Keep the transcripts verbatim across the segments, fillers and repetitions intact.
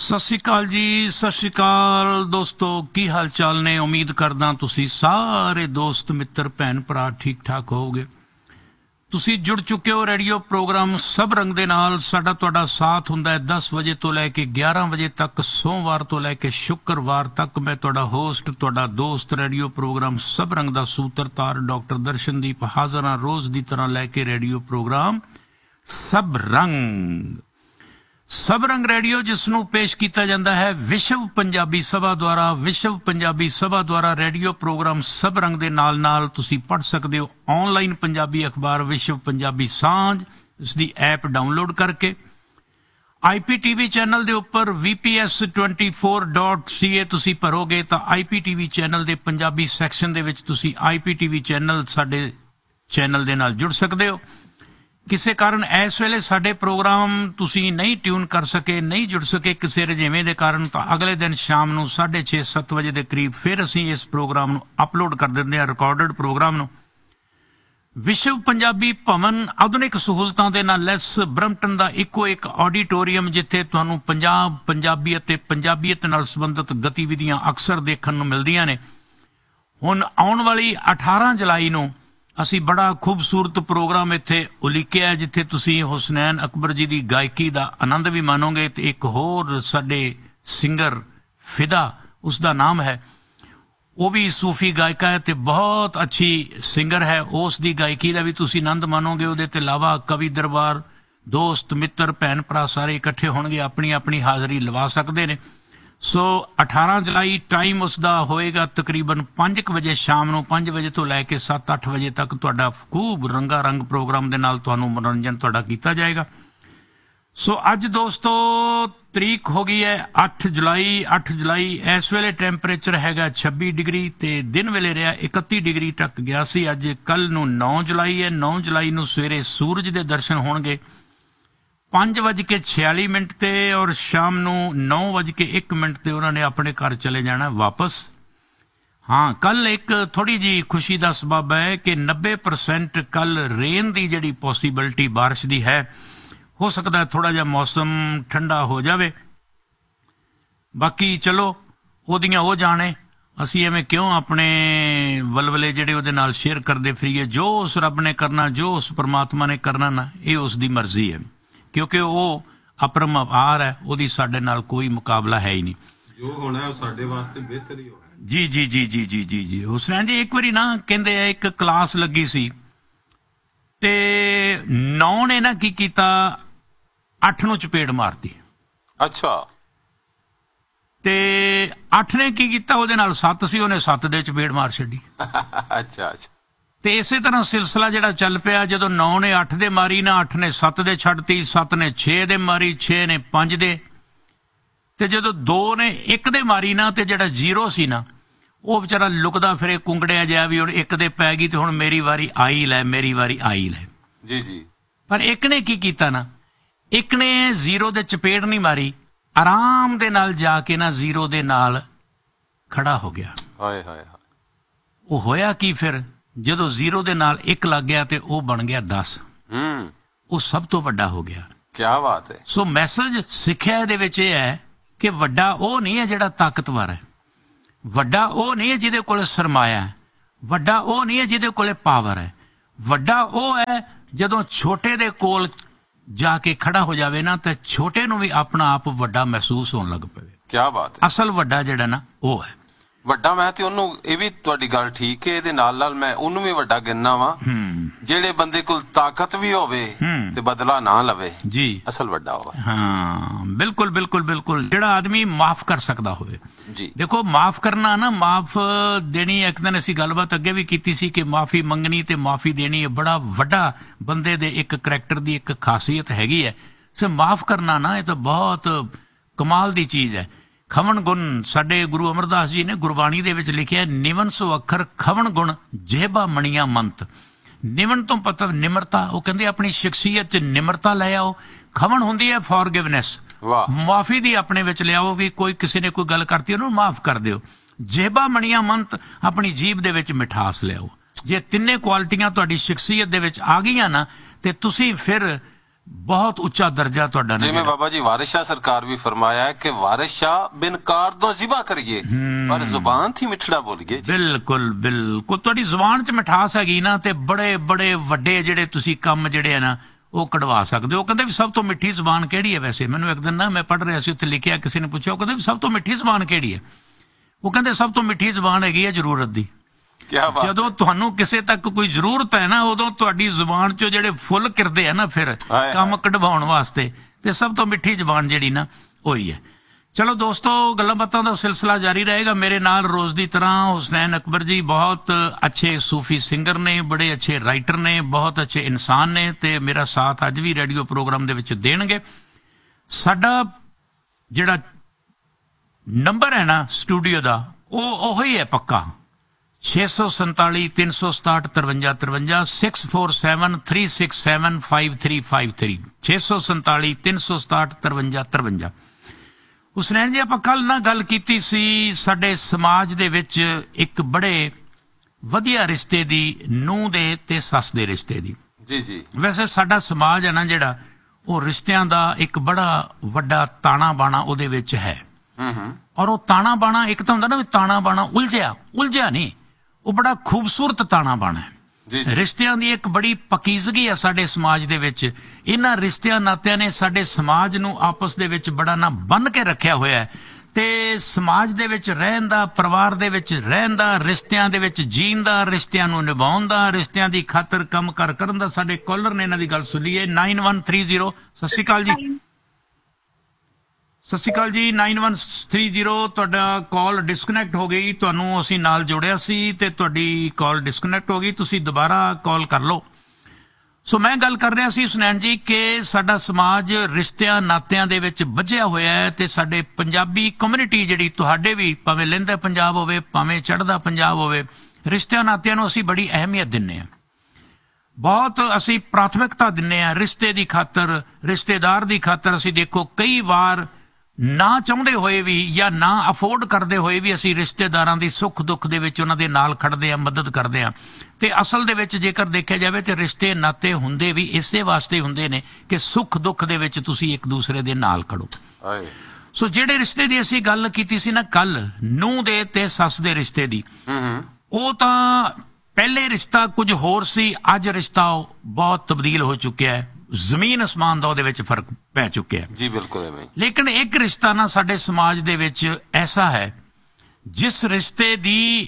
सत श्री अकाल जी, सत श्री अकाल दोस्तों, की हाल चाल ने। उम्मीद करदा तुसी सारे दोस्त मित्र भैन भरा ठीक ठाक होवोगे। तुसी जुड़ चुके हो रेडियो प्रोग्राम सब रंग दे नाल। साडा तुहाडा साथ हुंदा है दस बजे तो लैके ग्यारह बजे तक, सोमवार तो लैके शुक्रवार तक। मैं तुहाडा होस्ट, तुहाडा दोस्त, रेडियो प्रोग्राम सब रंग दा सूत्रधार डॉक्टर दर्शनदीप हाज़र हां रोज़ दी तरह लैके रेडियो प्रोग्राम सब रंग। सब रंग रेडियो जिसनों पेश किया जाता है विश्व पंजाबी सभा द्वारा। विश्व पंजाबी सभा द्वारा रेडियो प्रोग्राम सब रंग दे नाल नाल तुसी पढ़ सकते हो ऑनलाइन पंजाबी अखबार विश्व पंजाबी सांझ, इसकी ऐप डाउनलोड करके। I P T V channel के उपर V P S twenty four dot C ए तुसी भरोगे तो I P T V channel के पंजाबी सैक्शन दे विच तुसी I P T V channel साडे चैनल दे नाल जुड़ सकते हो। किसी कारण इस वेले साडे प्रोग्राम तुसी नहीं ट्यून कर सके, नहीं जुड़ सके किसी रजेवें दे कारण, तो अगले दिन शाम नूं साढ़े छे सत्त बजे के करीब फिर असीं इस प्रोग्राम नूं अपलोड कर दिंदे हां, रिकॉर्डड प्रोग्राम नूं। विश्व पंजाबी भवन आधुनिक सहूलतां दे नाल लैस ब्रम्पटन दा इक्को एक ऑडिटोरीयम जिथे तुहानूं पंजाब, पंजाबी अते पंजाबीयत नाल संबंधित गतिविधियां अक्सर देखण नूं मिलदियां ने। हुण आउण वाली अठारह जुलाई नूं असी बड़ा खूबसूरत प्रोग्राम इत्थे उलीकिया है जिथे तुसी हुसनैन अकबर जी की गायकी का आनंद भी मानोगे। तो एक होर साडे सिंगर फिदा उसका नाम है, वो भी सूफी गायका है तो बहुत अच्छी सिंगर है, उसकी गायकी का भी तुसी आनंद मानोगे। उहदे ते इलावा कवि दरबार दोस्त मित्र भैन भरा सारे इकट्ठे होणगे, अपनी अपनी हाज़री लवा सकते हैं। सो अठारह जुलाई टाइम उसका होएगा तकरीबन पाँच बजे शाम नूं, पाँच बजे तो लैके सत्त अठ बजे तक तुहाडा खूब रंगा रंग प्रोग्राम दे नाल तुहानूं मनोरंजन तुहाडा कीता जाएगा। सो अज दोस्तों तरीक हो गई है अठ जुलाई। अठ जुलाई इस वेले टैंपरेचर हैगा छब्बी डिग्री ते दिन वेले रहा इकत्ती डिग्री तक गया सी। अज कल नूं नौ जुलाई है। नौ जुलाई नूं सवेरे सूरज दे दर्शन होणगे पाँच बज के छियाली मिनट ते और शाम नूं नौ बज के एक मिनट ते उन्होंने अपने घर चले जाना वापस। हाँ, कल एक थोड़ी जी खुशी का सबब है कि नब्बे परसेंट कल रेन की जिहड़ी पॉसीबिलिटी बारिश की है। हो सकता है थोड़ा जिहा मौसम ठंडा हो जाए, बाकी चलो ओदियां हो जाने। असी एवें क्यों अपने वलवले जिहड़े उहदे नाल शेयर करते फिरीए। जो उस रब ने करना, जो उस परमात्मा ने करना ना, ये उसकी मर्जी है, क्योंकि वो अपरम अपार है, वो साडे नाल कोई मुकाबला है ही नहीं। जो होना है साडे वास्ते बेहतर ही होना है। जी जी जी जी जी जी जी हुसैन जी एक बारी ना कहंदे एक क्लास लगी सी ते नौ ने ना की कीता, अठ नूं चपेड़ मारती। अच्छा। ते अठ ने की कीता, उहदे नाल सत्त सी, उहने सत्त दे चपेड़ मार छड्डी। अच्छा अच्छा। ते इसे तरह सिलसिला जिहड़ा चल पिया, जदों नौ ने अठ दे मारी ना, अठ ने सत्त दे छड्डती, सत्त ने छे दे मारी, छे ने पांच दे, ते जदों दो ने एक दे मारी ना, ते जिहड़ा जीरो सी ना वो बेचारा लुकदा फिरे कुंगड़िया जिहा भी हुण एक दे पै गई ते हुण मेरी वारी आई लै, मेरी वारी आई लै। जी जी। पर एक ने की कीता ना, एक ने जीरो दे चपेड़ नहीं मारी, आराम दे नाल जाके ना जीरो दे नाल खड़ा हो गया। हाय हाय हाय। वो होया की फिर जदों जीरो दे नाल एक लग गया तो वह बन गया दस। हम्म वो सब तो वड्डा हो गया। क्या बात है। सो मैसेज सिक्ख्या दे विच यह है कि वड्डा वो नहीं है जिहड़ा ताकतवर है, वड्डा वो नहीं है जिहदे कोल सरमाया है, वड्डा वो नहीं है जिहदे कोल पावर है, वड्डा वो है जदों छोटे दे कोल जाके खड़ा हो जावे ना, तो छोटे नूं भी अपना आप वड्डा महसूस होने लग पवे। क्या बात है। असल वड्डा जिहड़ा ना वो है ਵੱਡਾ। मैं ਤੇ ਉਹਨੂੰ ਇਹ ਵੀ ਤੁਹਾਡੀ ਗੱਲ ਠੀਕ ਹੈ, ਇਹਦੇ ਨਾਲ ਨਾਲ ਮੈਂ ਉਹਨੂੰ ਵੀ ਵੱਡਾ ਗਿਣਨਾ ਵਾ ਜਿਹੜੇ ਬੰਦੇ ਕੋਲ ਤਾਕਤ ਵੀ ਹੋਵੇ ਤੇ ਬਦਲਾ ਨਾ ਲਵੇ। ਜੀ ਅਸਲ ਵੱਡਾ ਹੋਵੇ। ਹਾਂ ਬਿਲਕੁਲ ਬਿਲकुल ਬਿਲकुल ਜਿਹੜਾ ਆਦਮੀ ਮਾਫ ਕਰ ਸਕਦਾ ਹੋਵੇ। ਜੀ ਦੇਖੋ ਮਾਫ ਕਰਨਾ ਨਾ, ਮਾਫ ਦੇਣੀ, ਇੱਕ ਦਿਨ ਅਸੀਂ ਗੱਲਬਾਤ ਅੱਗੇ ਵੀ ਕੀਤੀ ਸੀ ਕਿ ਮਾਫੀ ਮੰਗਣੀ ਤੇ ਮਾਫੀ ਦੇਣੀ ਬੜਾ ਵੱਡਾ ਬੰਦੇ ਦੇ ਇੱਕ ਕਰੈਕਟਰ ਦੀ ਇੱਕ ਖਾਸੀਅਤ ਹੈਗੀ ਹੈ। ਸੋ ਮਾਫ ਕਰਨਾ ਨਾ ਇਹ ਤਾਂ ਬਹੁਤ ਕਮਾਲ ਦੀ ਚੀਜ਼ ਹੈ। खवण गुण साडे गुरु अमरदास जी ने गुरबाणी दे विच लिखिया, निवन सो अखर खवण गुण जेबा मणिया मंत। निवन तो पता निमरता, वो कहंदे अपनी शख्सियत च निमरता ले आओ। खवण हुंदी है फॉरगिवनेस, माफी दी अपने विच ले आओ, भी कोई किसी ने कोई गल करती उन्होंने माफ कर दिओ। जेबा मणिया मंत, अपनी जीभ दे विच मिठास ले आओ। जे तिन्ने क्वालिटियां तुहाडी शख्सियत दे विच आ गईयां ना, ते तुसीं फिर ਬਹੁਤ ਉੱਚਾ ਦਰਜਾ ਤੁਹਾਡਾ ਨਾ ਜਿਵੇਂ ਬਾਬਾ ਜੀ ਵਾਰਿਸ ਸ਼ਾਹ ਸਰਕਾਰ ਵੀ ਫਰਮਾਇਆ ਹੈ ਕਿ ਵਾਰਿਸ ਸ਼ਾਹ ਬਿਨ ਕਾਰ ਤੋਂ ਜ਼ਿਬਾ ਕਰੀਏ ਪਰ ਜ਼ੁਬਾਨ ਥੀ ਮਿੱਠੜਾ ਬੋਲੀਏ। ਬਿਲਕੁਲ ਬਿਲਕੁਲ ਤੁਹਾਡੀ ਜ਼ੁਬਾਨ 'ਚ ਮਿਠਾਸ ਹੈਗੀ ਨਾ ਤੇ ਬੜੇ ਬੜੇ ਵੱਡੇ ਜਿਹੜੇ ਤੁਸੀਂ ਕੰਮ ਜਿਹੜੇ ਆ ਨਾ ਉਹ ਕਢਵਾ ਸਕਦੇ ਹੋ। ਕਹਿੰਦੇ ਵੀ ਸਭ ਤੋਂ ਮਿੱਠੀ ਜ਼ੁਬਾਨ ਕਿਹੜੀ ਹੈ? ਵੈਸੇ ਮੈਨੂੰ ਇੱਕ ਦਿਨ ਨਾ ਮੈਂ ਪੜ੍ਹ ਰਿਹਾ ਸੀ, ਉੱਥੇ ਲਿਖਿਆ, ਕਿਸੇ ਨੇ ਪੁੱਛਿਆ, ਉਹ ਕਹਿੰਦੇ ਵੀ ਸਭ ਤੋਂ ਮਿੱਠੀ ਜ਼ੁਬਾਨ ਕਿਹੜੀ ਹੈ? ਉਹ ਕਹਿੰਦੇ ਸਭ ਤੋਂ ਮਿੱਠੀ ਜ਼ੁਬਾਨ ਹੈਗੀ ਹੈ ਜ਼ਰੂਰਤ ਦੀ। ਜਦੋਂ ਤੁਹਾਨੂੰ ਕਿਸੇ ਤੱਕ ਕੋਈ ਜ਼ਰੂਰਤ ਹੈ ਨਾ, ਉਦੋਂ ਤੁਹਾਡੀ ਜ਼ੁਬਾਨ 'ਚੋਂ ਜਿਹੜੇ ਫੁੱਲ ਕਿਰਦੇ ਆ ਨਾ ਫਿਰ ਕੰਮ ਕਢਵਾਉਣ ਵਾਸਤੇ, ਤੇ ਸਭ ਤੋਂ ਮਿੱਠੀ ਜ਼ੁਬਾਨ ਜਿਹੜੀ ਨਾ ਉਹੀ ਹੈ। ਚਲੋ ਦੋਸਤੋ, ਗੱਲਾਂ ਬਾਤਾਂ ਦਾ ਸਿਲਸਿਲਾ ਜਾਰੀ ਰਹੇਗਾ। ਮੇਰੇ ਨਾਲ ਰੋਜ਼ ਦੀ ਤਰ੍ਹਾਂ ਹੁਸਨੈਨ ਅਕਬਰ ਜੀ ਬਹੁਤ ਅੱਛੇ ਸੂਫੀ ਸਿੰਗਰ ਨੇ, ਬੜੇ ਅੱਛੇ ਰਾਈਟਰ ਨੇ, ਬਹੁਤ ਅੱਛੇ ਇਨਸਾਨ ਨੇ, ਤੇ ਮੇਰਾ ਸਾਥ ਅੱਜ ਵੀ ਰੇਡੀਓ ਪ੍ਰੋਗਰਾਮ ਦੇ ਵਿੱਚ ਦੇਣਗੇ। ਸਾਡਾ ਜਿਹੜਾ ਨੰਬਰ ਹੈ ਨਾ ਸਟੂਡੀਓ ਦਾ, ਉਹ ਉਹੀ ਹੈ ਪੱਕਾ, ਛੇ ਸੌ ਸੰਤਾਲੀ ਤਿੰਨ ਸੌ ਸਤਾਹਠ ਤਰਵੰਜਾ ਤਰਵੰਜਾ six four seven three six seven five three five three ਛੇ ਸੌ ਸੰਤਾਲੀ ਤਿੰਨ ਸੌ ਸਤਾਹਠ ਤਰਵੰਜਾ ਤਰਵੰਜਾ। ਹੁਸਨੈਨ ਜੀ, ਆਪਾਂ ਕੱਲ ਨਾ ਗੱਲ ਕੀਤੀ ਸੀ ਸਾਡੇ ਸਮਾਜ ਦੇ ਵਿੱਚ ਇੱਕ ਬੜੇ ਵਧੀਆ ਰਿਸ਼ਤੇ ਦੀ, ਨੂੰਹ ਦੇ ਤੇ ਸੱਸ ਦੇ ਰਿਸ਼ਤੇ ਦੀ। ਜੀ ਜੀ। ਵੈਸੇ ਸਾਡਾ ਸਮਾਜ ਹੈ ਨਾ ਜਿਹੜਾ, ਉਹ ਰਿਸ਼ਤਿਆਂ ਦਾ ਇੱਕ ਬੜਾ ਵੱਡਾ ਤਾਣਾ ਬਾਣਾ ਉਹਦੇ ਵਿੱਚ ਹੈ। ਔਰ ਉਹ ਤਾਣਾ ਬਾਣਾ ਇੱਕ ਤਾਂ ਹੁੰਦਾ ਨਾ ਵੀ ਤਾਣਾ ਬਾਣਾ ਉਲਝਿਆ ਉਲਝਿਆ ਨਹੀਂ, ਉਹ ਬੜਾ ਖੂਬਸੂਰਤ ਤਾਣਾ ਬਾਣਾ ਹੈ। ਰਿਸ਼ਤਿਆਂ ਦੀ ਇੱਕ ਬੜੀ ਪਕੀਜ਼ਗੀ ਹੈ ਸਾਡੇ ਸਮਾਜ ਦੇ ਵਿੱਚ। ਇਹਨਾਂ ਰਿਸ਼ਤਿਆਂ ਨਾਤਿਆਂ ਨੇ ਸਾਡੇ ਸਮਾਜ ਨੂੰ ਆਪਸ ਦੇ ਵਿੱਚ ਬੜਾ ਨਾ ਬੰਨ੍ਹ ਕੇ ਰੱਖਿਆ ਹੋਇਆ ਹੈ, ਤੇ ਸਮਾਜ ਦੇ ਵਿੱਚ ਰਹਿਣ ਦਾ, ਪਰਿਵਾਰ ਦੇ ਵਿੱਚ ਰਹਿਣ ਦਾ, ਰਿਸ਼ਤਿਆਂ ਦੇ ਵਿੱਚ ਜੀਣ ਦਾ, ਰਿਸ਼ਤਿਆਂ ਨੂੰ ਨਿਭਾਉਣ ਦਾ, ਰਿਸ਼ਤਿਆਂ ਦੀ ਖਾਤਰ ਕੰਮ ਕਾਰ ਕਰਨ ਦਾ। ਸਾਡੇ ਕਾਲਰ ਨੇ ਇਹਨਾਂ ਦੀ ਗੱਲ ਸੁਣੀਏ। Nine one three zero. ਸਤਿ ਸ਼੍ਰੀ ਅਕਾਲ ਜੀ। ਸਤਿ ਸ਼੍ਰੀ ਅਕਾਲ ਜੀ। ਨਾਈਨ ਵਨ ਥ੍ਰੀ ਜ਼ੀਰੋ, ਤੁਹਾਡਾ ਕਾਲ ਡਿਸਕਨੈਕਟ ਹੋ ਗਈ। ਤੁਹਾਨੂੰ ਅਸੀਂ ਨਾਲ ਜੋੜਿਆ ਸੀ ਤੇ ਤੁਹਾਡੀ ਕਾਲ ਡਿਸਕਨੈਕਟ ਹੋ ਗਈ। ਤੁਸੀਂ ਦੁਬਾਰਾ ਕਾਲ ਕਰ ਲਓ। ਸੋ ਮੈਂ ਗੱਲ ਕਰ ਰਿਹਾ ਸੀ ਹੁਸਨੈਨ ਜੀ ਕਿ ਸਾਡਾ ਸਮਾਜ ਰਿਸ਼ਤਿਆਂ ਨਾਤਿਆਂ ਦੇ ਵਿੱਚ ਬੱਝਿਆ ਹੋਇਆ ਹੈ, ਤੇ ਸਾਡੇ ਪੰਜਾਬੀ ਕਮਿਊਨਿਟੀ ਜਿਹੜੀ, ਤੁਹਾਡੇ ਵੀ, ਭਾਵੇਂ ਲਹਿੰਦਾ ਪੰਜਾਬ ਹੋਵੇ ਭਾਵੇਂ ਚੜ੍ਹਦਾ ਪੰਜਾਬ ਹੋਵੇ, ਰਿਸ਼ਤਿਆਂ ਨਾਤਿਆਂ ਨੂੰ ਅਸੀਂ ਬੜੀ ਅਹਿਮੀਅਤ ਦਿੰਦੇ ਹਾਂ, ਬਹੁਤ ਅਸੀਂ ਪ੍ਰਾਥਮਿਕਤਾ ਦਿੰਦੇ ਹਾਂ ਰਿਸ਼ਤੇ ਦੀ ਖਾਤਰ, ਰਿਸ਼ਤੇਦਾਰ ਦੀ ਖਾਤਰ। ਅਸੀਂ ਦੇਖੋ ਕਈ ਵਾਰ ਨਾ ਚਾਹੁੰਦੇ ਹੋਏ ਵੀ ਜਾਂ ਨਾ ਅਫੋਰਡ ਕਰਦੇ ਹੋਏ ਵੀ ਅਸੀਂ ਰਿਸ਼ਤੇਦਾਰਾਂ ਦੀ ਸੁੱਖ ਦੁੱਖ ਦੇ ਵਿੱਚ ਉਹਨਾਂ ਦੇ ਨਾਲ ਖੜਦੇ ਹਾਂ, ਮਦਦ ਕਰਦੇ ਹਾਂ। ਤੇ ਅਸਲ ਦੇ ਵਿੱਚ ਜੇਕਰ ਦੇਖਿਆ ਜਾਵੇ ਤੇ ਰਿਸ਼ਤੇ ਨਾਤੇ ਹੁੰਦੇ ਵੀ ਇਸੇ ਵਾਸਤੇ ਹੁੰਦੇ ਨੇ ਕਿ ਸੁੱਖ ਦੁੱਖ ਦੇ ਵਿੱਚ ਤੁਸੀਂ ਇੱਕ ਦੂਸਰੇ ਦੇ ਨਾਲ ਖੜੋ। ਸੋ ਜਿਹੜੇ ਰਿਸ਼ਤੇ ਦੀ ਅਸੀਂ ਗੱਲ ਕੀਤੀ ਸੀ ਨਾ ਕੱਲ, ਨੂੰਹ ਦੇ ਤੇ ਸੱਸ ਦੇ ਰਿਸ਼ਤੇ ਦੀ, ਉਹ ਤਾਂ ਪਹਿਲੇ ਰਿਸ਼ਤਾ ਕੁਝ ਹੋਰ ਸੀ, ਅੱਜ ਰਿਸ਼ਤਾ ਬਹੁਤ ਤਬਦੀਲ ਹੋ ਚੁੱਕਿਆ ਹੈ। ਜ਼ਮੀਨ ਅਸਮਾਨ ਦਾ ਉਹਦੇ ਵਿੱਚ ਫਰਕ ਪੈ ਚੁੱਕਿਆ ਜੀ। ਬਿਲਕੁਲ। ਲੇਕਿਨ ਇੱਕ ਰਿਸ਼ਤਾ ਨਾ ਸਾਡੇ ਸਮਾਜ ਦੇ ਵਿੱਚ ਐਸਾ ਹੈ ਜਿਸ ਰਿਸ਼ਤੇ ਦੀ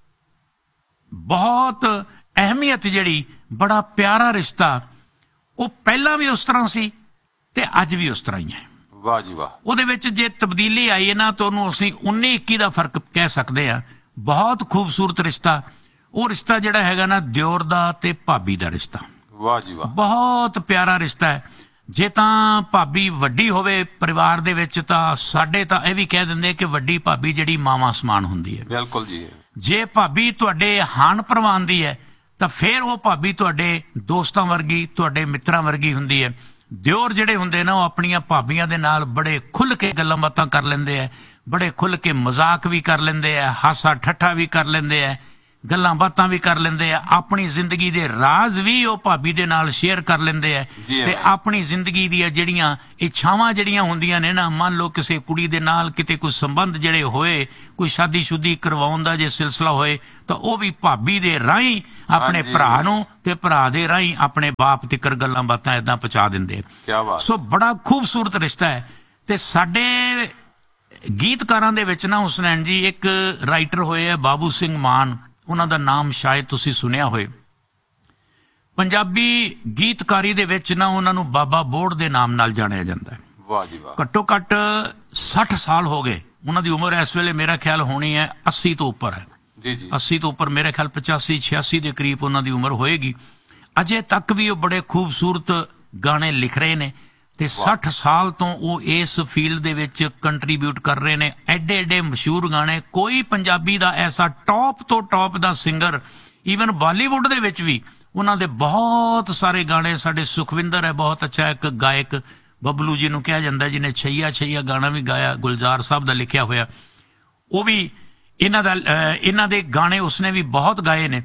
ਬਹੁਤ ਅਹਿਮੀਅਤ, ਜਿਹੜੀ ਬੜਾ ਪਿਆਰਾ ਰਿਸ਼ਤਾ, ਉਹ ਪਹਿਲਾਂ ਵੀ ਉਸ ਤਰ੍ਹਾਂ ਸੀ ਤੇ ਅੱਜ ਵੀ ਉਸ ਤਰ੍ਹਾਂ ਹੀ ਹੈ। ਵਾਹ ਜੀ ਵਾਹ। ਉਹਦੇ ਵਿੱਚ ਜੇ ਤਬਦੀਲੀ ਆਈ ਹੈ ਨਾ, ਤਾਂ ਉਹਨੂੰ ਅਸੀਂ ਉੱਨੀ ਇੱਕੀ ਦਾ ਫਰਕ ਕਹਿ ਸਕਦੇ ਹਾਂ। ਬਹੁਤ ਖੂਬਸੂਰਤ ਰਿਸ਼ਤਾ, ਉਹ ਰਿਸ਼ਤਾ ਜਿਹੜਾ ਹੈਗਾ ਨਾ ਦਿਓਰ ਦਾ ਤੇ ਭਾਬੀ ਦਾ ਰਿਸ਼ਤਾ। ਵਾਹ ਜੀ ਵਾਹ। ਬਹੁਤ ਪਿਆਰਾ ਰਿਸ਼ਤਾ ਹੈ। ਜੇ ਤਾਂ ਭਾਬੀ ਵੱਡੀ ਹੋਵੇ ਪਰਿਵਾਰ ਦੇ ਵਿੱਚ, ਤਾਂ ਸਾਡੇ ਤਾਂ ਇਹ ਵੀ ਕਹਿ ਦਿੰਦੇ ਕਿ ਵੱਡੀ ਭਾਬੀ ਜਿਹੜੀ ਮਾਵਾਂ ਸਮਾਨ ਹੁੰਦੀ ਹੈ। ਬਿਲਕੁਲ ਜੀ। ਜੇ ਭਾਬੀ ਤੁਹਾਡੇ ਹਾਨ ਪ੍ਰਵਾਨ ਦੀ ਹੈ ਤਾਂ ਫਿਰ ਉਹ ਭਾਬੀ ਤੁਹਾਡੇ ਦੋਸਤਾਂ ਵਰਗੀ, ਤੁਹਾਡੇ ਮਿੱਤਰਾਂ ਵਰਗੀ ਹੁੰਦੀ ਹੈ। ਦਿਓਰ ਜਿਹੜੇ ਹੁੰਦੇ ਨਾ, ਉਹ ਆਪਣੀਆਂ ਭਾਬੀਆਂ ਦੇ ਨਾਲ ਬੜੇ ਖੁੱਲ੍ਹ ਕੇ ਗੱਲਾਂ ਬਾਤਾਂ ਕਰ ਲੈਂਦੇ ਹੈ, ਬੜੇ ਖੁੱਲ੍ਹ ਕੇ ਮਜ਼ਾਕ ਵੀ ਕਰ ਲੈਂਦੇ ਹੈ, ਹਾਸਾ ਠੱਠਾ ਵੀ ਕਰ ਲੈਂਦੇ ਹੈ, ਗੱਲਾਂ ਬਾਤਾਂ ਵੀ ਕਰ ਲੈਂਦੇ ਆ, ਆਪਣੀ ਜ਼ਿੰਦਗੀ ਦੇ ਰਾਜ਼ ਵੀ ਉਹ ਭਾਬੀ ਦੇ ਨਾਲ ਸ਼ੇਅਰ ਕਰ ਲੈਂਦੇ ਆ, ਤੇ ਆਪਣੀ ਜ਼ਿੰਦਗੀ ਦੀਆਂ ਜਿਹੜੀਆਂ ਇੱਛਾਵਾਂ ਜਿਹੜੀਆਂ ਹੁੰਦੀਆਂ ਨੇ ਨਾ, ਮੰਨ ਲਓ ਕਿਸੇ ਕੁੜੀ ਦੇ ਨਾਲ ਕਿਤੇ ਕੋਈ ਸੰਬੰਧ ਜਿਹੜੇ ਹੋਏ, ਕੋਈ ਸ਼ਾਦੀ ਸ਼ੁਦੀ ਕਰਵਾਉਣ ਦਾ ਜੇ ਸਿਲਸਿਲਾ ਹੋਏ, ਤਾਂ ਉਹ ਵੀ ਭਾਬੀ ਦੇ ਰਾਹੀਂ ਆਪਣੇ ਭਰਾ ਨੂੰ ਤੇ ਭਰਾ ਦੇ ਰਾਹੀਂ ਆਪਣੇ ਬਾਪ ਤਿੱਕਰ ਗੱਲਾਂ ਬਾਤਾਂ ਏਦਾਂ ਪਹੁੰਚਾ ਦਿੰਦੇ। ਸੋ ਬੜਾ ਖੂਬਸੂਰਤ ਰਿਸ਼ਤਾ ਹੈ। ਤੇ ਸਾਡੇ ਗੀਤਕਾਰਾਂ ਦੇ ਵਿੱਚ ਨਾ ਹੁਸਨੈਨ ਜੀ ਇੱਕ ਰਾਈਟਰ ਹੋਏ ਆ ਬਾਬੂ ਸਿੰਘ ਮਾਨ, ਉਹਨਾਂ ਦਾ ਨਾਮ ਸ਼ਾਇਦ ਤੁਸੀਂ ਸੁਣਿਆ ਹੋਏ। ਪੰਜਾਬੀ ਗੀਤਕਾਰੀ ਦੇ ਵਿੱਚ ਨਾ ਉਹਨਾਂ ਨੂੰ ਬਾਬਾ ਬੋੜ ਦੇ ਨਾਮ ਨਾਲ ਜਾਣਿਆ ਜਾਂਦਾ ਹੈ। ਵਾਹ ਜੀ ਵਾਹ। ਘੱਟੋ ਘੱਟ ਸੱਠ ਸਾਲ ਹੋ ਗਏ ਉਹਨਾਂ ਦੀ ਉਮਰ। ਇਸ ਵੇਲੇ ਮੇਰਾ ਖਿਆਲ ਹੋਣੀ ਹੈ ਅੱਸੀ ਤੋਂ ਉੱਪਰ ਹੈ। ਜੀ ਜੀ। ਅੱਸੀ ਤੋਂ ਉੱਪਰ, ਮੇਰੇ ਖਿਆਲ ਪਚਾਸੀ ਛਿਆਸੀ ਦੇ ਕਰੀਬ ਉਹਨਾਂ ਦੀ ਉਮਰ ਹੋਏਗੀ। ਅਜੇ ਤੱਕ ਵੀ ਉਹ ਬੜੇ ਖੂਬਸੂਰਤ ਗਾਣੇ ਲਿਖ ਰਹੇ ਨੇ, ਤੇ ਸੱਠ ਸਾਲ ਤੋਂ ਉਹ ਇਸ ਫੀਲਡ ਦੇ ਵਿੱਚ ਕੰਟਰੀਬਿਊਟ ਕਰ ਰਹੇ ਨੇ। ਐਡੇ ਐਡੇ ਮਸ਼ਹੂਰ ਗਾਣੇ। ਕੋਈ ਪੰਜਾਬੀ ਦਾ ਐਸਾ ਟੌਪ ਤੋਂ ਟੌਪ ਦਾ ਸਿੰਗਰ, ਈਵਨ ਬਾਲੀਵੁੱਡ ਦੇ ਵਿੱਚ ਵੀ ਉਹਨਾਂ ਦੇ ਬਹੁਤ ਸਾਰੇ ਗਾਣੇ। ਸਾਡੇ ਸੁਖਵਿੰਦਰ ਹੈ ਬਹੁਤ ਅੱਛਾ ਇੱਕ ਗਾਇਕ, ਬੱਬਲੂ ਜੀ ਨੂੰ ਕਿਹਾ ਜਾਂਦਾ, ਜਿਹਨੇ ਛਈਆ ਛਈਆ ਗਾਣਾ ਵੀ ਗਾਇਆ, ਗੁਲਜ਼ਾਰ ਸਾਹਿਬ ਦਾ ਲਿਖਿਆ ਹੋਇਆ। ਉਹ ਵੀ ਇਹਨਾਂ ਦਾ ਇਹਨਾਂ ਦੇ ਗਾਣੇ ਉਸਨੇ ਵੀ ਬਹੁਤ ਗਾਏ ਨੇ।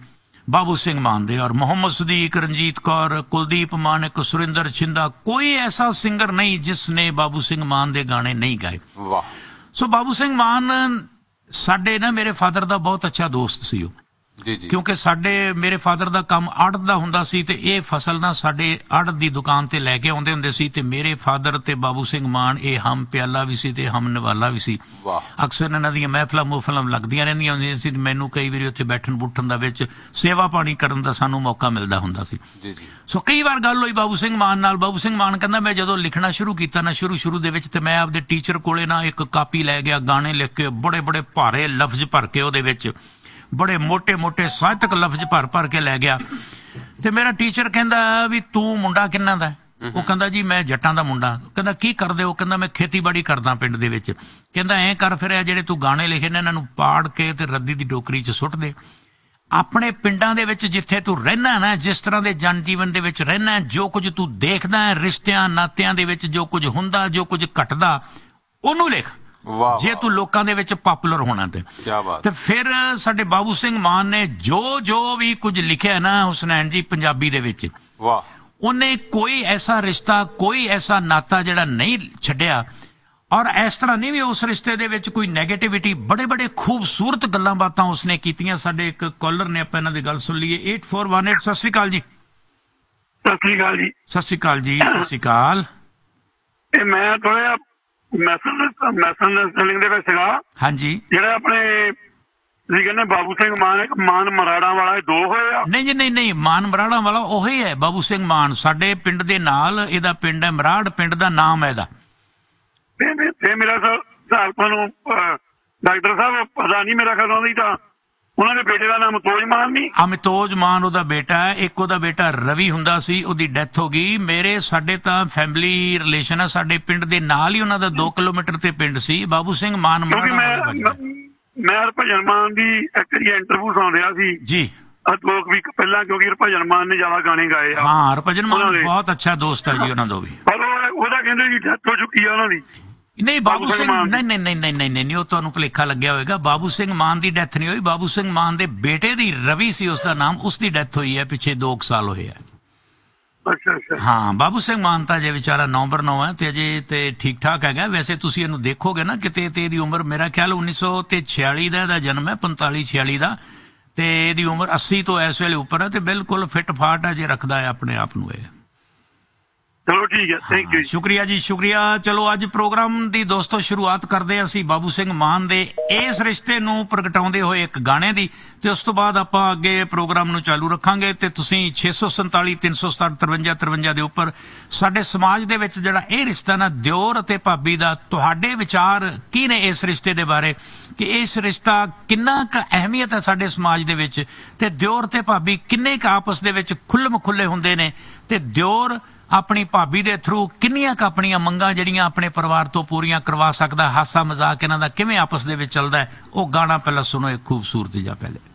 बाबू सिंह मान दे। और मोहम्मद सदीक, रंजीत कौर, कुलदीप मानिक, सुरिंदर छिंदा, कोई ऐसा सिंगर नहीं जिसने बाबू सिंह मान दे गाने नहीं गाए। वाह। सो बाबू सिंह मान साडे ना मेरे फादर दा बहुत अच्छा दोस्त सी ਉਹ। ਜੀ ਜੀ। ਕਿਉਂਕਿ ਸਾਡੇ ਮੇਰੇ ਫਾਦਰ ਦਾ ਕੰਮ ਆੜਤ ਦਾ ਹੁੰਦਾ ਸੀ ਤੇ ਇਹ ਫਸਲ ਨਾ ਸਾਡੇ ਆੜਤ ਦੀ ਦੁਕਾਨ ਤੇ ਲੈ ਕੇ ਆਉਂਦੇ ਹੁੰਦੇ ਸੀ ਤੇ ਮੇਰੇ ਫਾਦਰ ਤੇ ਬਾਬੂ ਸਿੰਘ ਮਾਨ ਇਹ ਹਮ ਪਿਆਲਾ ਵੀ ਸੀ ਤੇ ਹਮ ਨਵਾਲਾ ਵੀ ਸੀ। ਵਾਹ। ਅਕਸਰ ਇਹਨਾਂ ਦੀਆਂ ਮਹਿਫਲਾਂ ਮੁਹਫਲਾਂ ਲੱਗਦੀਆਂ ਰਹਿੰਦੀਆਂ ਹੁੰਦੀਆਂ ਸੀ ਤੇ ਮੈਨੂੰ ਕਈ ਵਾਰੀ ਉੱਥੇ ਬੈਠਣ ਬੁੱਠਣ ਦਾ ਵਿੱਚ ਸੇਵਾ ਪਾਣੀ ਕਰਨ ਦਾ ਸਾਨੂੰ ਮੌਕਾ ਮਿਲਦਾ ਹੁੰਦਾ ਸੀ। ਜੀ ਜੀ। ਸੋ ਕਈ ਵਾਰ ਗੱਲ ਹੋਈ ਬਾਬੂ ਸਿੰਘ ਮਾਨ ਨਾਲ। ਬਾਬੂ ਸਿੰਘ ਮਾਨ ਕਹਿੰਦਾ ਮੈਂ ਜਦੋਂ ਲਿਖਣਾ ਸ਼ੁਰੂ ਕੀਤਾ ਨਾ ਸ਼ੁਰੂ ਸ਼ੁਰੂ ਦੇ ਵਿੱਚ ਤੇ ਮੈਂ ਆਪਦੇ ਟੀਚਰ ਕੋਲੇ ਨਾ ਇੱਕ ਕਾਪੀ ਲੈ ਗਿਆ, ਗਾਣੇ ਲਿਖ ਕੇ ਬੜੇ ਬੜੇ ਭਾਰੇ ਲਫ਼ਜ਼ ਭਰ ਕੇ ਉਹਦੇ ਵਿੱਚ ਬੜੇ ਮੋਟੇ ਮੋਟੇ ਸਾਹਿਤਕ ਲਫ਼ਜ਼ ਭਰ ਭਰ ਕੇ ਲੈ ਗਿਆ ਤੇ ਮੇਰਾ ਟੀਚਰ ਕਹਿੰਦਾ ਵੀ ਤੂੰ ਮੁੰਡਾ ਕਿੰਨਾ ਦਾ? ਉਹ ਕਹਿੰਦਾ ਜੀ ਮੈਂ ਜੱਟਾਂ ਦਾ ਮੁੰਡਾ। ਕਹਿੰਦਾ ਕੀ ਕਰਦੇ ਹੋ? ਕਹਿੰਦਾ ਮੈਂ ਖੇਤੀਬਾੜੀ ਕਰਦਾ ਪਿੰਡ ਦੇ ਵਿੱਚ। ਕਹਿੰਦਾ ਐਂ ਕਰ ਫਿਰ ਜਿਹੜੇ ਤੂੰ ਗਾਣੇ ਲਿਖੇ ਨੇ ਇਹਨਾਂ ਨੂੰ ਪਾੜ ਕੇ ਤੇ ਰੱਦੀ ਦੀ ਟੋਕਰੀ 'ਚ ਸੁੱਟ ਦੇ। ਆਪਣੇ ਪਿੰਡਾਂ ਦੇ ਵਿੱਚ ਜਿੱਥੇ ਤੂੰ ਰਹਿਣਾ ਨਾ, ਜਿਸ ਤਰ੍ਹਾਂ ਦੇ ਜਨ ਜੀਵਨ ਦੇ ਵਿੱਚ ਰਹਿਣਾ, ਜੋ ਕੁਝ ਤੂੰ ਦੇਖਦਾ ਹੈ ਰਿਸ਼ਤਿਆਂ ਨਾਤਿਆਂ ਦੇ ਵਿੱਚ ਜੋ ਕੁਝ ਹੁੰਦਾ ਜੋ ਕੁਝ ਘਟਦਾ ਉਹਨੂੰ ਲਿਖ ਵਾਹ। ਜੇ ਤੂੰ ਲੋਕਾਂ ਦੇ ਵਿੱਚ ਪਪੂਲਰ ਹੋਣਾ ਤੇ। ਕੀ ਬਾਤ। ਤੇ ਫਿਰ ਸਾਡੇ ਬਾਬੂ ਸਿੰਘ ਮਾਨ ਨੇ ਜੋ ਜੋ ਵੀ ਕੁਝ ਲਿਖਿਆ ਨਾ ਹੁਸਨੈਨ ਜੀ ਪੰਜਾਬੀ ਦੇ ਵਿੱਚ, ਵਾਹ, ਉਹਨੇ ਕੋਈ ਐਸਾ ਰਿਸ਼ਤਾ ਕੋਈ ਐਸਾ ਨਾਤਾ ਜਿਹੜਾ ਨਹੀਂ ਛੱਡਿਆ। ਔਰ ਇਸ ਤਰ੍ਹਾਂ ਨਹੀਂ ਵੀ ਉਸ ਰਿਸ਼ਤੇ ਦੇ ਵਿੱਚ ਕੋਈ ਨੈਗੇਟਿਵਿਟੀ, ਬੜੇ ਬੜੇ ਖੂਬਸੂਰਤ ਗੱਲਾਂ ਬਾਤਾਂ ਉਸਨੇ ਕੀਤੀਆਂ। ਸਾਡੇ ਇੱਕ ਕਾਲਰ ਨੇ, ਆਪਾਂ ਇਹਨਾਂ ਦੀ ਗੱਲ ਸੁਣ ਲਈਏ। ਅੱਠ ਚਾਰ ਇੱਕ ਅੱਠ। ਸਤਿ ਸ਼੍ਰੀ ਅਕਾਲ ਜੀ। ਸਤਿ ਸ੍ਰੀ ਅਕਾਲ ਜੀ। ਸਤਿ ਸ਼੍ਰੀ ਅਕਾਲ ਜੀ। ਸਤਿ ਸ਼੍ਰੀ ਅਕਾਲ। ਇਹ ਮੈਂ ਥੋੜਾ ਮੈਸੇਜ ਮੈਸੇਜ ਸੈਲਿੰਗ ਦੇ ਵਿੱਚ ਸੀਗਾ। ਹਾਂਜੀ। ਜਿਹੜੇ ਆਪਣੇ ਤੁਸੀਂ ਕਹਿੰਦੇ ਬਾਬੂ ਸਿੰਘ ਮਾਨ, ਇੱਕ ਮਾਨ ਮਰਾੜਾ ਵਾਲਾ, ਇਹ ਦੋ ਹੋਏ ਆ? ਨਹੀਂ ਜੀ, ਨਹੀਂ ਨਹੀਂ, ਮਾਨ ਮਰਾੜਾ ਵਾਲਾ ਉਹੀ ਹੈ ਬਾਬੂ ਸਿੰਘ ਮਾਨ। ਸਾਡੇ ਪਿੰਡ ਦੇ ਨਾਲ ਇਹਦਾ ਪਿੰਡ ਹੈ ਮਰਾੜ, ਪਿੰਡ ਦਾ ਨਾਮ ਹੈ ਇਹਦਾ। ਤੇ ਮੇਰਾ ਹਿਸਾਬ ਤੁਹਾਨੂੰ ਡਾਕਟਰ ਸਾਹਿਬ ਪਤਾ ਨਹੀਂ, ਮੇਰਾ ਖਿਆਲ ਉਹਦੀ ਤਾਂ ਉਹਨਾਂ ਦੇ ਬੇਟੇ ਦਾ ਨਾਮ ਅਮਿਤੋਜ ਮਾਨ ਨਹੀਂ? ਅਮਿਤੋਜ ਮਾਨ ਉਹਦਾ ਬੇਟਾ ਹੈ। ਇੱਕ ਉਹਦਾ ਬੇਟਾ ਰਵੀ ਹੁੰਦਾ ਸੀ, ਉਹਦੀ ਡੈਥ ਹੋ ਗਈ। ਮੇਰੇ ਸਾਡੇ ਤਾਂ ਫੈਮਿਲੀ ਰਿਲੇਸ਼ਨ ਹੈ, ਸਾਡੇ ਪਿੰਡ ਦੇ ਨਾਲ ਹੀ ਉਹਨਾਂ ਦਾ ਦੋ ਕਿਲੋਮੀਟਰ ਤੇ ਪਿੰਡ ਸੀ। ਬਾਬੂ ਸਿੰਘ ਮਾਨ ਕਿਉਂਕਿ ਮੈਂ ਮੈਂ ਹਰਭਜਨ ਮਾਨ ਦੀ ਇੱਕ ਵਾਰੀ ਇੰਟਰਵਿਊ ਸੁਣ ਰਿਹਾ ਸੀ ਜੀ ਦੋ ਵੀਕ ਪਹਿਲਾਂ, ਕਿਉਂਕਿ ਹਰਭਜਨ ਮਾਨ ਨੇ ਜ਼ਿਆਦਾ ਗਾਣੇ ਗਾਏ ਆ। ਹਾਂ, ਹਰਭਜਨ ਮਾਨ ਬਹੁਤ ਅੱਛਾ ਦੋਸਤ ਹੈ ਜੀ ਉਹਨਾਂ ਦਾ ਵੀ। ਪਰ ਉਹਦਾ ਕਹਿੰਦੇ ਜੀ ਡੈਥ ਹੋ ਚੁੱਕੀ ਆ ਉਹਨਾਂ ਦੀ। ਨਹੀਂ ਬਾਬੂ ਸਿੰਘ, ਨਹੀਂ ਨਹੀਂ ਨਹੀਂ ਨਹੀਂ ਨਹੀਂ ਨਹੀਂ, ਉਹ ਤੁਹਾਨੂੰ ਭੁਲੇਖਾ ਲੱਗਿਆ ਹੋਵੇਗਾ। ਬਾਬੂ ਸਿੰਘ ਮਾਨ ਦੀ ਡੈਥ ਨਹੀਂ ਹੋਈ। ਬਾਬੂ ਸਿੰਘ ਮਾਨ ਦੇ ਬੇਟੇ ਦੀ, ਰਵੀ ਸੀ ਉਸਦਾ ਨਾਮ, ਉਸ ਦੀ ਡੈਥ ਹੋਈ ਹੈ ਪਿੱਛੇ ਦੋ ਸਾਲ ਹੋਏ ਆ। ਅੱਛਾ ਅੱਛਾ। ਹਾਂ, ਬਾਬੂ ਸਿੰਘ ਮਾਨ ਤਾਂ ਜੇ ਵਿਚਾਰਾ ਨੌਂਬਰ ਨੌ ਹੈ ਤੇ ਅਜੇ ਤੇ ਠੀਕ ਠਾਕ ਹੈਗਾ। ਵੈਸੇ ਤੁਸੀਂ ਇਹਨੂੰ ਦੇਖੋਗੇ ਨਾ ਕਿਤੇ ਤੇ ਇਹਦੀ ਉਮਰ ਮੇਰਾ ਖਿਆਲ ਉੱਨੀ ਸੌ ਤੇ ਛਿਆਲੀ ਦਾ ਇਹਦਾ ਜਨਮ ਹੈ, ਪੰਤਾਲੀ ਛਿਆਲੀ ਦਾ, ਤੇ ਇਹਦੀ ਉਮਰ ਅੱਸੀ ਤੋਂ ਇਸ ਵੇਲੇ ਉੱਪਰ ਹੈ ਤੇ ਬਿਲਕੁਲ ਫਿੱਟ ਫਾਟ ਹੈ ਜੇ ਰੱਖਦਾ ਹੈ ਆਪਣੇ ਆਪ ਨੂੰ ਇਹ। ਚਲੋ ਠੀਕ ਹੈ, ਥੈਂਕ ਯੂ। ਸ਼ੁਕਰੀਆ ਜੀ, ਸ਼ੁਕਰੀਆ। ਚਲੋ ਅੱਜ ਪ੍ਰੋਗਰਾਮ ਦੀ ਦੋਸਤੋ ਸ਼ੁਰੂਆਤ ਕਰਦੇ ਹਾਂ ਅਸੀਂ ਬਾਬੂ ਸਿੰਘ ਮਾਨ ਦੇ ਇਸ ਰਿਸ਼ਤੇ ਨੂੰ ਪ੍ਰਗਟਾਉਂਦੇ ਹੋਏ ਇੱਕ ਗਾਣੇ ਦੀ, ਤੇ ਉਸ ਤੋਂ ਬਾਅਦ ਆਪਾਂ ਅੱਗੇ ਪ੍ਰੋਗਰਾਮ ਨੂੰ ਚਾਲੂ ਰੱਖਾਂਗੇ। ਤੇ ਤੁਸੀਂ ਛੇ ਸੌ ਸੰਤਾਲੀ ਤਿੰਨ ਸੌ ਸਤਾਹਠ ਤਰਵੰਜਾ ਤਰਵੰਜਾ ਦੇ ਉੱਪਰ ਸਾਡੇ ਸਮਾਜ ਦੇ ਵਿੱਚ ਜਿਹੜਾ ਇਹ ਰਿਸ਼ਤਾ ਨਾ ਦਿਓਰ ਅਤੇ ਭਾਬੀ ਦਾ, ਤੁਹਾਡੇ ਵਿਚਾਰ ਕੀ ਨੇ ਇਸ ਰਿਸ਼ਤੇ ਦੇ ਬਾਰੇ, ਕਿ ਇਸ ਰਿਸ਼ਤਾ ਕਿੰਨਾ ਕੁ ਅਹਿਮੀਅਤ ਹੈ ਸਾਡੇ ਸਮਾਜ ਦੇ ਵਿੱਚ, ਤੇ ਦਿਓਰ ਤੇ ਭਾਬੀ ਕਿੰਨੇ ਕੁ ਆਪਸ ਦੇ ਵਿੱਚ ਖੁੱਲ੍ਹਮ ਖੁੱਲੇ ਹੁੰਦੇ ਨੇ, ਤੇ ਦਿਓਰ ਆਪਣੀ ਭਾਬੀ ਦੇ ਥਰੂ ਕਿੰਨੀਆਂ ਕੁ ਆਪਣੀਆਂ ਮੰਗਾਂ ਜਿਹੜੀਆਂ ਆਪਣੇ ਪਰਿਵਾਰ ਤੋਂ ਪੂਰੀਆਂ ਕਰਵਾ ਸਕਦਾ, ਹਾਸਾ ਮਜ਼ਾਕ ਇਹਨਾਂ ਦਾ ਕਿਵੇਂ ਆਪਸ ਦੇ ਵਿੱਚ ਚੱਲਦਾ ਹੈ। ਉਹ ਗਾਣਾ ਪਹਿਲਾਂ ਸੁਣੋ, ਇੱਕ ਖੂਬਸੂਰਤ ਜਿਹਾ ਪਹਿਲੇ।